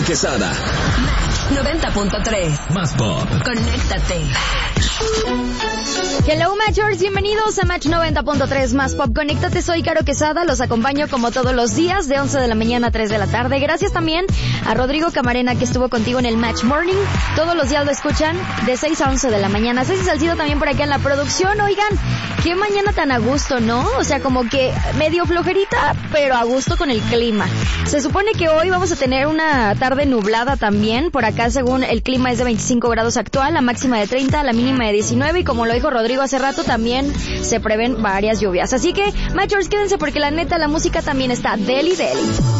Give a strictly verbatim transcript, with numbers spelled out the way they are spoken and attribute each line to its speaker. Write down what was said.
Speaker 1: Quesada.
Speaker 2: Match noventa punto tres.
Speaker 1: Más pop.
Speaker 2: Conéctate.
Speaker 3: Hello Matchers, bienvenidos a Match noventa punto tres Más Pop. Conéctate, soy Caro Quesada, los acompaño como todos los días de once de la mañana a tres de la tarde. Gracias también a Rodrigo Camarena que estuvo contigo en el Match Morning. Todos los días lo escuchan de seis a once de la mañana. Ceci Salcido también por aquí en la producción. Oigan, qué mañana tan a gusto, ¿no? O sea, como que medio flojerita, pero a gusto con el clima. Se supone que hoy vamos a tener una tarde nublada también. Por acá, según el clima, es de veinticinco grados actual, la máxima de treinta, la mínima de diecinueve, y como lo dijo Rodrigo hace rato, también se prevén varias lluvias. Así que, Matchers, quédense porque la neta, la música también está deli deli.